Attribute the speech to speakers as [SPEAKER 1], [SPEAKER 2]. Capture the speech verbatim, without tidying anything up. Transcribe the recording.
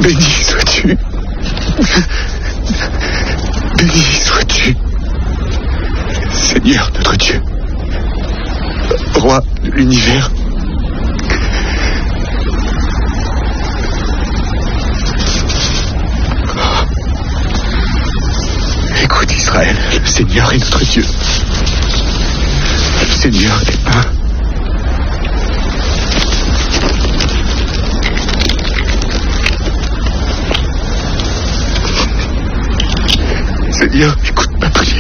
[SPEAKER 1] Béni sois-tu. Béni sois-tu. Seigneur notre Dieu, roi de l'univers. Écoute Israël, le Seigneur est notre Dieu. Le Seigneur est un. Seigneur, écoute.